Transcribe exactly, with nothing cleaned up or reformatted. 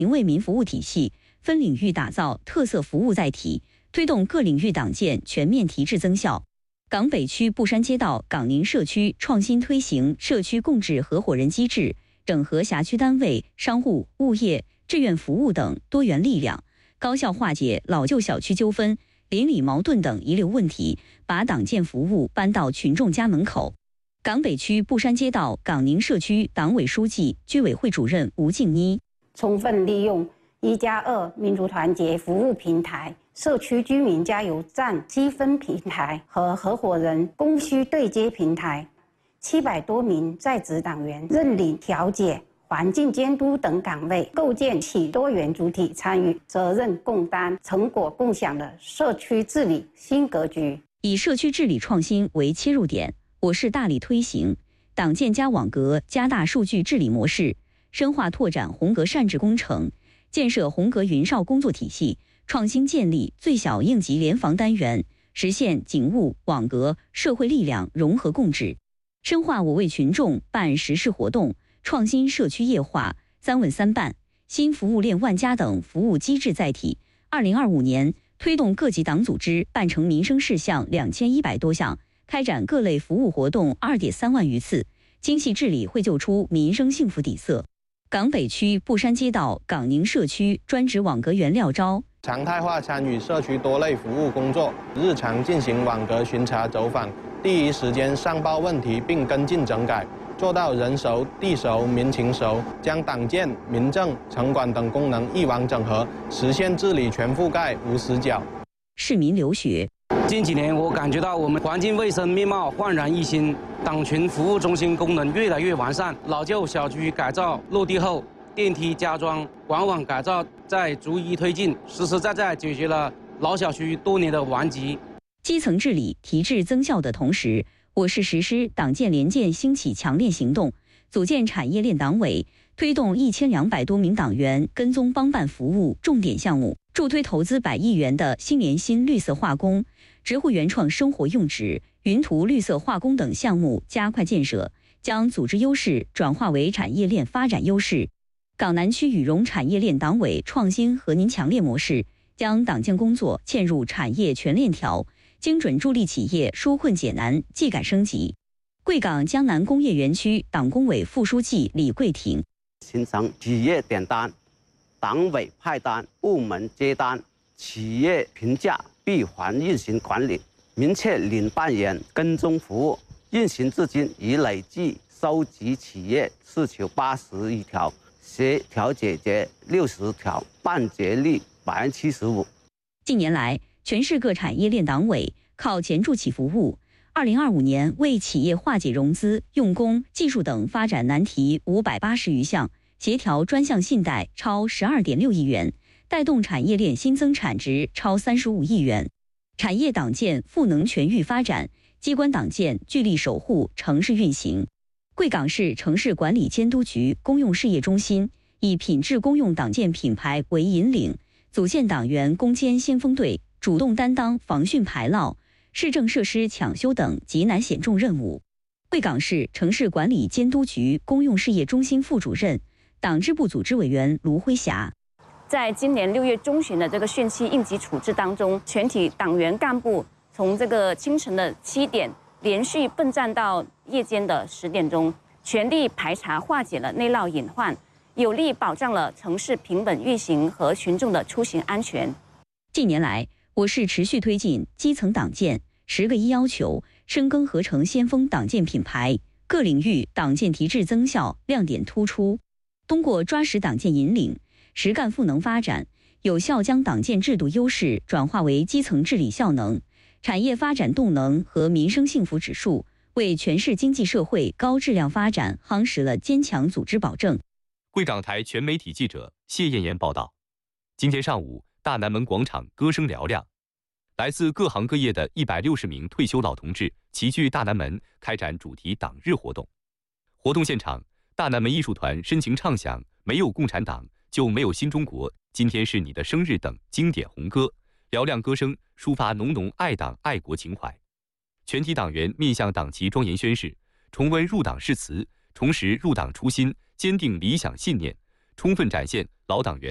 为民服务体系，分领域打造特色服务载体，推动各领域党建全面提质增效。港北区布山街道港宁社区创新推行社区共治合伙人机制，整合辖区单位、商户、物业、志愿服务等多元力量，高效化解老旧小区纠纷、邻里矛盾等遗留问题，把党建服务搬到群众家门口。港北区布山街道港宁社区党委书记、居委会主任吴静妮， 充分利用一加二民族团结服务平台、社区居民加油站积分平台和合伙人供需对接平台，七百多名在职党员认领调解、环境监督等岗位，构建起多元主体参与、责任共担、成果共享的社区治理新格局。 以社区治理创新为切入点，我市大力推行党建加网格加大数据治理模式，深化拓展红格善治工程，建设红格云哨工作体系，创新建立最小应急联防单元，实现警务、网格、社会力量融合共治，深化我为群众办实事活动，创新社区夜话、三问三办、新服务链万家等服务机制载体。二零二五年，推动各级党组织办成民生事项两千一百多项，开展各类服务活动二点三万余次，精细治理绘就出民生幸福底色。港北区布山街道港宁社区专职网格员廖钊， 常态化参与社区多类服务工作，日常进行网格巡查走访，第一时间上报问题并跟进整改，做到人熟、地熟、民情熟，将党建、民政、城管等功能一网整合，实现治理全覆盖、无死角。 市民刘雪， 近几年我感觉到我们环境卫生面貌焕然一新，党群服务中心功能越来越完善，老旧小区改造落地后，电梯加装、管网改造在逐一推进，实实在在解决了老小区多年的顽疾。 基层治理提质增效的同时，我市实施党建联建兴起强链行动，组建产业链党委，推动一千两百多名党员跟踪帮办服务重点项目，助推投资百亿元的新联新绿色化工、植护原创生活用纸、云图绿色化工等项目加快建设，将组织优势转化为产业链发展优势。港南区羽绒产业链党委创新和您强烈模式，将党建工作嵌入产业全链条，精准助力企业纾困解难、技改升级。贵港江南工业园区党工委副书记李桂婷， 形成企业点单、党委派单、部门接单、企业评价闭环运行管理，明确领办员跟踪服务，运行至今已累计收集企业事求八十一条，协调解决六十条，办结率百分之七十五。 近年来，全市各产业链党委靠前助企服务，二零二五年为企业化解融资、用工、技术等发展难题五百八十余项，协调专项信贷超十二点六亿元，带动产业链新增产值超三十五亿元。产业党建赋能全域发展，机关党建聚力守护城市运行。贵港市城市管理监督局公用事业中心以品质公用党建品牌为引领，组建党员攻坚先锋队，主动担当防汛排涝、市政设施抢修等极难险重任务。贵港市城市管理监督局公用事业中心副主任、党支部组织委员卢辉霞， 在今年六月中旬的这个汛期应急处置当中，全体党员干部从这个清晨的七点连续奋战到夜间的十点钟，全力排查化解了内涝隐患，有力保障了城市平稳运行和群众的出行安全。 近年来，我市持续推进基层党建十个一要求，深耕合成先锋党建品牌，各领域党建提质增效亮点突出。通过抓实党建引领、实干赋能发展，有效将党建制度优势转化为基层治理效能、产业发展动能和民生幸福指数，为全市经济社会高质量发展夯实了坚强组织保证。 贵港台全媒体记者谢艳妍报道。今天上午，大南门广场歌声嘹亮，来自各行各业的一百六十名退休老同志齐聚大南门，开展主题党日活动。活动现场，大南门艺术团深情唱响“没有共产党就没有新中国，今天是你的生日”等经典红歌，嘹亮歌声抒发浓浓爱党爱国情怀。全体党员面向党旗庄严宣誓，重温入党誓词，重拾入党初心，坚定理想信念，充分展现老党员